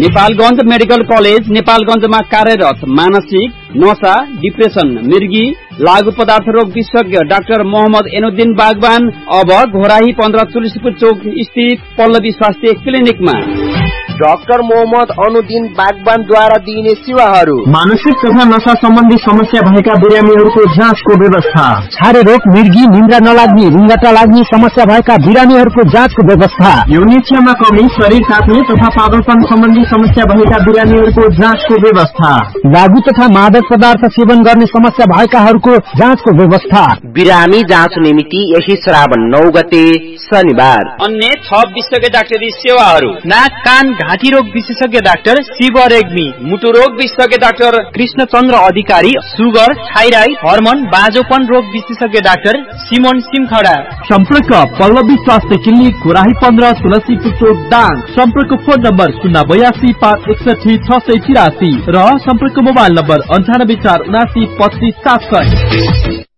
Nepalgunj medical college नेपालगञ्जमा कार्यरत मानसिक नशा डिप्रेसन मृगी लागू पदार्थ रोग विशेषज्ञ डाक्टर मोहम्मद एनुद्दिन बागवान अब घोराही 15 तुलसीपुर चौक स्थित पल्लवी स्वास्थ्य क्लिनिकमा। डाक्टर मोहम्मद अनुद्दिन बागवानद्वारा दिइने सेवाहरू मानसिक तथा नशा सम्बन्धी समस्या भएका बिरामीहरूको जाँचको व्यवस्था, छारे रोग मृगी निन्द्रा नलाग्ने रुङ्गाटा लाग्ने समस्या भएका बिरामीहरूको जाँचको व्यवस्था, यौनिच्छामा कमी शरीर काट्ने तथा पागलपन सम्बन्धी समस्या भएका बिरामीहरूको जाँचको व्यवस्था, लागू तथा मादक पदार्थ सेवन गर्ने समस्या भएकाहरूको जाँचको व्यवस्था। बिरामी जाँच निमित्ति यही श्रावण 9 गते शनिबार। अन्य थप विशेषज्ञ डाक्टरी सेवाहरू नाक कान घाँटी रोग विशेषज्ञ डाक्टर शिव रेग्मी, मुटु रोग विशेषज्ञ डाक्टर कृष्णचन्द्र अधिकारी, सुगर थाइराइड हर्मोन बाजोपन रोग विशेषज्ञ डाक्टर सिमोन सिमखडा। सम्पर्क पल्लवी स्वास्थ्य क्लिनिक घोराही 15 तुलसीपुर चौक दाङ। सम्पर्क फोन नम्बर 082 561 683 र सम्पर्क मोबाइल नम्बर 98 479 25 700।